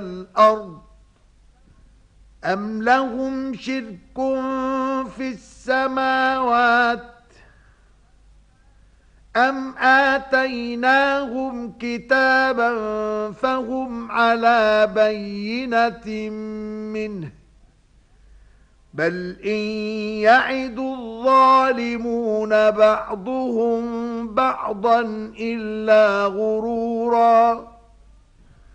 الأرض أم لهم شرك في السماوات أم آتيناهم كتابا فهم على بينة منه بل إن يعد الظالمون بعضهم بعضا إلا غرورا